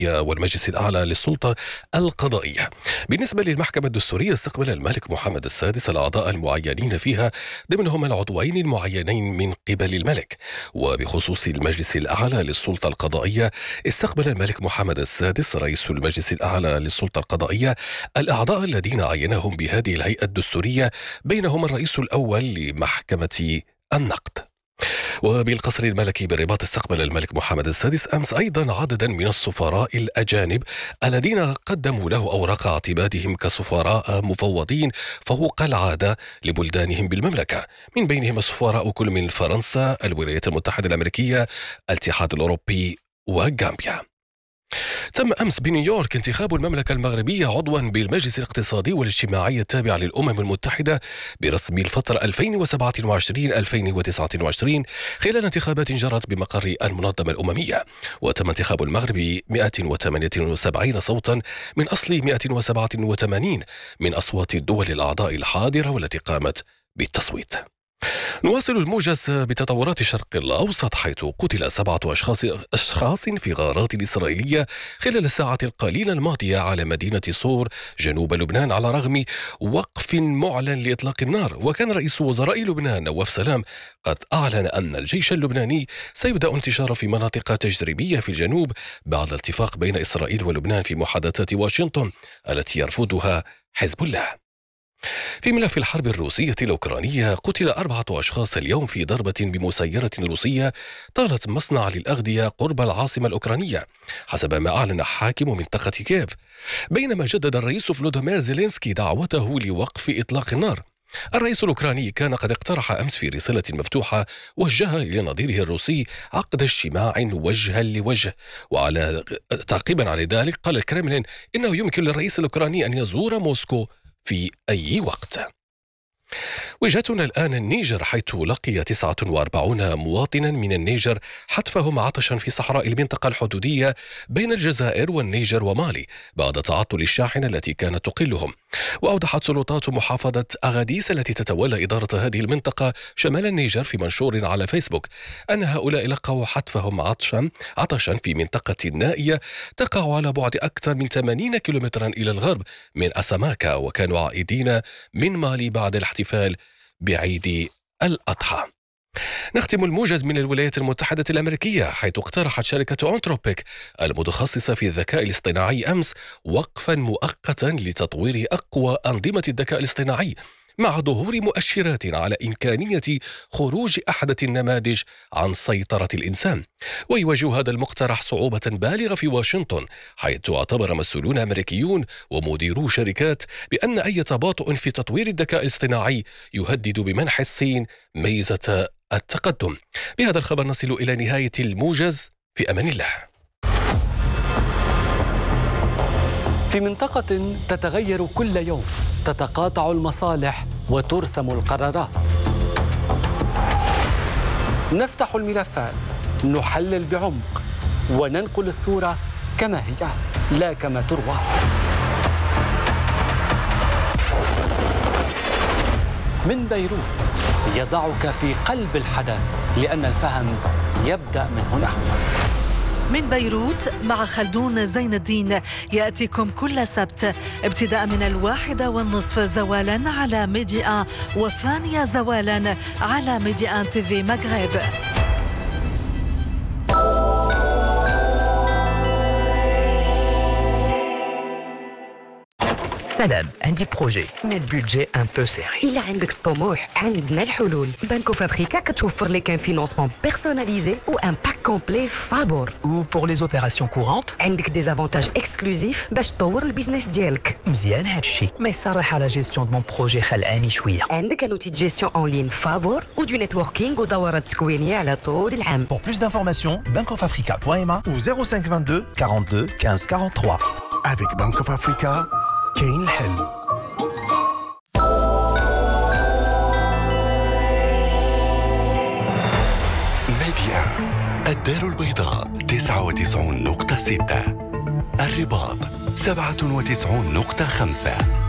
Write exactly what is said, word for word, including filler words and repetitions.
والمجلس الأعلى للسلطة القضائية. بالنسبة للمحكمة الدستورية، استقبل الملك محمد السادس الأعضاء المعينين فيها ضمنهم العضوين المعينين من قبل الملك. وبخصوص المجلس الأعلى للسلطة القضائية، استقبل الملك محمد السادس رئيس المجلس الأعلى للسلطة القضائية الأعضاء الذين عينهم بهذه الهيئة الدستورية، بينهم الرئيس الأول لمحكمة النقد. وبالقصر الملكي بالرباط، استقبل الملك محمد السادس أمس أيضا عددا من السفراء الأجانب الذين قدموا له أوراق اعتمادهم كسفراء مفوضين فوق العادة لبلدانهم بالمملكة، من بينهم السفراء كل من فرنسا، الولايات المتحدة الأمريكية، الاتحاد الأوروبي وغامبيا. تم أمس بنيويورك انتخاب المملكة المغربية عضوا بالمجلس الاقتصادي والاجتماعي التابع للأمم المتحدة برسم الفترة ألفين وسبعة وعشرين ألفين وتسعة وعشرين خلال انتخابات جرت بمقر المنظمة الأممية. وتم انتخاب المغرب مئة وثمانية وسبعين صوتا من أصل مئة وسبعة وثمانين من أصوات الدول الأعضاء الحاضرة والتي قامت بالتصويت. نواصل الموجز بتطورات الشرق الأوسط، حيث قتل سبعة أشخاص أشخاص في غارات إسرائيلية خلال الساعة القليلة الماضية على مدينة صور جنوب لبنان على رغم وقف معلن لإطلاق النار. وكان رئيس وزراء لبنان نواف سلام قد أعلن أن الجيش اللبناني سيبدأ انتشاره في مناطق تجريبية في الجنوب بعد الاتفاق بين إسرائيل ولبنان في محادثات واشنطن التي يرفضها حزب الله. في ملف الحرب الروسية الأوكرانية، قتل أربعة أشخاص اليوم في ضربة بمسيرة روسية طالت مصنع للأغذية قرب العاصمة الأوكرانية، حسب ما أعلن حاكم منطقة كييف، بينما جدد الرئيس فلوديمير زيلينسكي دعوته لوقف إطلاق النار. الرئيس الأوكراني كان قد اقترح أمس في رسالة مفتوحة وجهها إلى نظيره الروسي عقد اجتماع وجها لوجه. وعلى تعقيبا على ذلك، قال الكرملين إنه يمكن للرئيس الأوكراني أن يزور موسكو في أي وقت. وجهتنا الآن النيجر، حيث لقي تسعة وأربعين مواطنا من النيجر حتفهم عطشا في صحراء المنطقة الحدودية بين الجزائر والنيجر ومالي بعد تعطل الشاحنة التي كانت تقلهم. وأوضحت سلطات محافظة أغاديس التي تتولى إدارة هذه المنطقة شمال النيجر في منشور على فيسبوك أن هؤلاء لقوا حتفهم عطشا عطشا في منطقة نائية تقع على بعد أكثر من ثمانين كيلومترا إلى الغرب من أساماكا، وكانوا عائدين من مالي بعد الاحتفال بعيد الأضحى. نختم الموجز من الولايات المتحدة الأمريكية، حيث اقترحت شركة أنتروبيك المتخصصة في الذكاء الاصطناعي أمس وقفا مؤقتا لتطوير أقوى أنظمة الذكاء الاصطناعي مع ظهور مؤشرات على إمكانية خروج أحدث النماذج عن سيطرة الإنسان. ويواجه هذا المقترح صعوبة بالغة في واشنطن، حيث اعتبر مسؤولون أمريكيون ومديرو شركات بأن أي تباطؤ في تطوير الذكاء الاصطناعي يهدد بمنح الصين ميزة التقدم. بهذا الخبر نصل إلى نهاية الموجز، في أمان الله. في منطقة تتغير كل يوم، تتقاطع المصالح وترسم القرارات. نفتح الملفات، نحلل بعمق، وننقل الصورة كما هي لا كما تروى. من بيروت يضعك في قلب الحدث، لأن الفهم يبدأ من هنا. من بيروت مع خلدون زين الدين يأتيكم كل سبت ابتداء من الواحدة والنصف زوالا على ميديا، والثانية زوالا على ميديا تي في مغرب. سلام، عندي بروجي مي البودجي ان بو سيري. إلا عندك طموح عندنا الحلول. بانكو فابريكا كتوفر لك ان فينونسمون بيرسوناليزي و ان باك كومبلي فابور. و بور لي اوبيراسيون كورونت عندك دي زافونتاج اكسكلوزيف باش تطور البيزنس ديالك. مزيان هادشي، ما يصرح على جيستيون دو مون بروجي خلعاني شويه. عندك ان اوتي دو جيستيون اون لين فابور و دو نيتوركينغ ودورات تكوينيه على طول العام. Pour plus d'informations, bank of africa point m a ou zéro cinq vingt-deux quarante-deux quinze quarante-trois. Avec Bank of Africa, كاين الحل. ميديا الدار البيضاء تسعة وتسعين نقطة ستة، الرباط سبعة وتسعين نقطة خمسة.